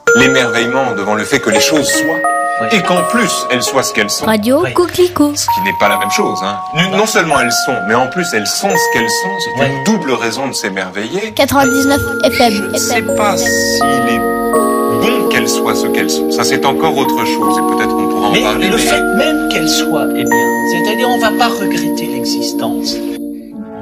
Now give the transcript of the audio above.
l'émerveillement devant le fait que les choses soient. Et qu'en plus, elles soient ce qu'elles sont. Radio Coquelicot. Ce qui n'est pas la même chose. Hein. Non seulement elles sont, mais en plus elles sont ce qu'elles sont. C'est une double raison de s'émerveiller. 99 FM. Je ne sais pas s'il est bon qu'elles soient ce qu'elles sont. Ça, c'est encore autre chose. Et peut-être qu'on pourra en parler. Mais le fait même qu'elles soient est bien. C'est-à-dire, on ne va pas regretter l'existence.